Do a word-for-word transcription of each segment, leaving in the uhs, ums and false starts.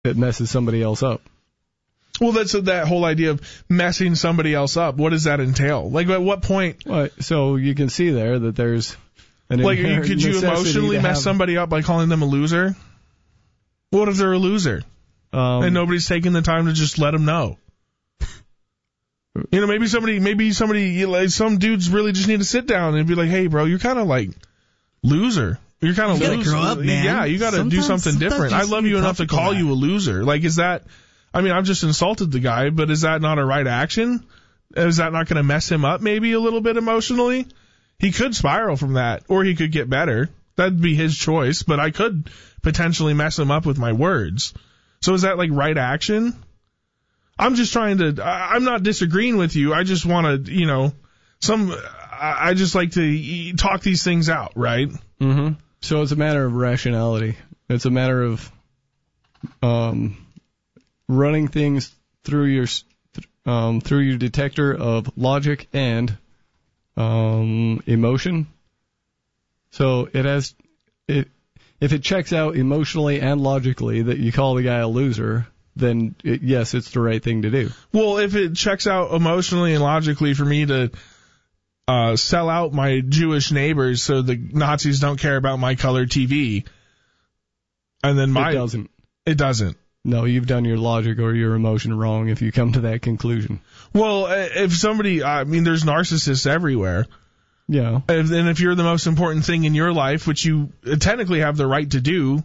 that messes somebody else up. Well, that's that whole idea of messing somebody else up. What does that entail? Like, at what point? Well, so you can see there that there's an like, could you emotionally mess have... somebody up by calling them a loser? What if they're a loser um, and nobody's taking the time to just let them know? You know, maybe somebody, maybe somebody, you know, like, some dudes really just need to sit down and be like, "Hey, bro, you're kind of like loser. You're kind of you loser. Grow up, man. Yeah, you got to do something different. I love you enough to call you a loser. Like, is that? I mean, I've just insulted the guy, but is that not a right action? Is that not going to mess him up maybe a little bit emotionally? He could spiral from that, or he could get better. That'd be his choice, but I could potentially mess him up with my words. So is that like right action? I'm just trying to, I'm not disagreeing with you. I just want to, you know, some, I just like to talk these things out, right? Mm-hmm. So it's a matter of rationality. It's a matter of um, running things through your um, through your detector of logic and um, emotion. So it has, it if it checks out emotionally and logically that you call the guy a loser, then it, yes, it's the right thing to do. Well, if it checks out emotionally and logically for me to uh, sell out my Jewish neighbors so the Nazis don't care about my color T V, and then my... It doesn't. It doesn't. No, you've done your logic or your emotion wrong if you come to that conclusion. Well, if somebody... I mean, there's narcissists everywhere. Yeah. If, and if you're the most important thing in your life, which you technically have the right to do...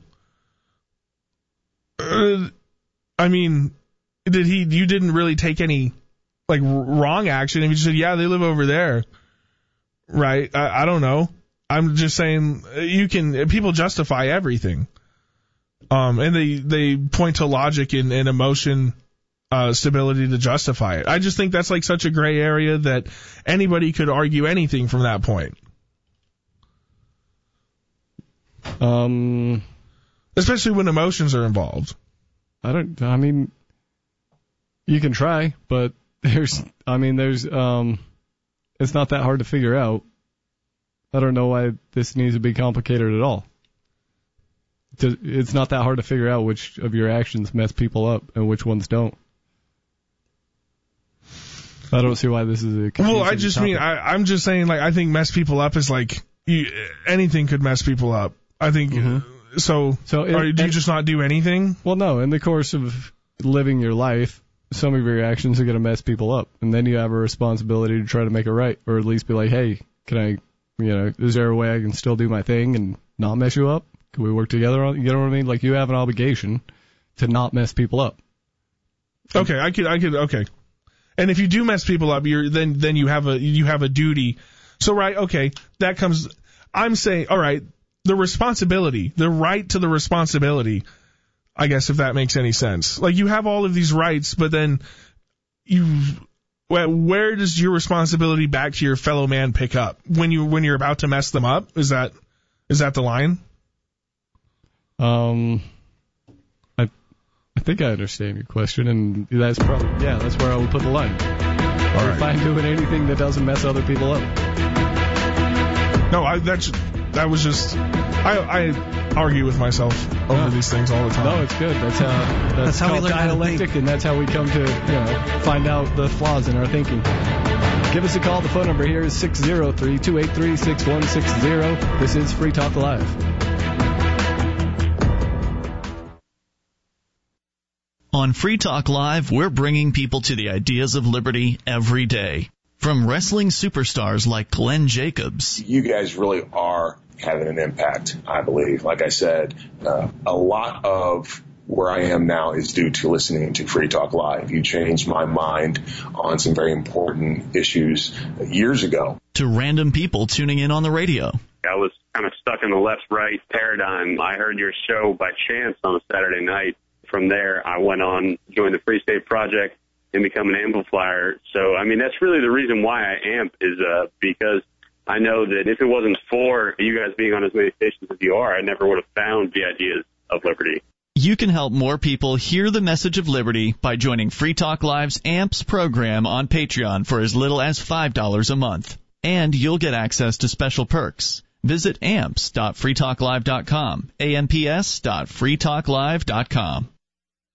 Uh, I mean, did he? You didn't really take any like wrong action. And you just said, "Yeah, they live over there," right? I, I don't know. I'm just saying you can. People justify everything, um, and they they point to logic and, and emotion, uh, stability to justify it. I just think that's like such a gray area that anybody could argue anything from that point. Um, especially when emotions are involved. I don't, I mean, you can try, but there's, I mean, there's, um, it's not that hard to figure out. I don't know why this needs to be complicated at all. It's not that hard to figure out which of your actions mess people up and which ones don't. I don't see why this is a Well, I just topic. mean, I, I'm just saying, like, I think mess people up is like, you, anything could mess people up. I think, mm-hmm. So, so it, or do you just not do anything? Well, no. In the course of living your life, some of your actions are going to mess people up, and then you have a responsibility to try to make it right, or at least be like, hey, can I, you know, is there a way I can still do my thing and not mess you up? Can we work together on, you know what I mean? Like, you have an obligation to not mess people up. Okay, I could, I could, okay. And if you do mess people up, you're then then you have a you have a duty. So right, okay, that comes. I'm saying, all right. The responsibility, the right to the responsibility, I guess, if that makes any sense. Like, you have all of these rights, but then you, where does your responsibility back to your fellow man pick up when you when you're about to mess them up? Is that is that the line? Um, I I think I understand your question, and that's probably yeah, that's where I would put the line. All right. If I'm doing anything that doesn't mess other people up. No, I that's. That was just, I, I argue with myself over yeah. these things all the time. No, it's good. That's how, that's, that's how we learn dialectic, and that's how we come to, you know, find out the flaws in our thinking. Give us a call. The phone number here is six oh three, two eight three, six one six zero. This is Free Talk Live. On Free Talk Live, we're bringing people to the ideas of liberty every day. From wrestling superstars like Glenn Jacobs. You guys really are having an impact, I believe. Like I said, uh, a lot of where I am now is due to listening to Free Talk Live. You changed my mind on some very important issues years ago. To random people tuning in on the radio. I was kind of stuck in the left-right paradigm. I heard your show by chance on a Saturday night. From there, I went on, joined the Free State Project, and become an amplifier. So, I mean, that's really the reason why I amp is uh, because I know that if it wasn't for you guys being on as many stations as you are, I never would have found the ideas of liberty. You can help more people hear the message of liberty by joining Free Talk Live's AMPS program on Patreon for as little as five dollars a month. And you'll get access to special perks. Visit amps dot free talk live dot com, A M P S dot free talk live dot com.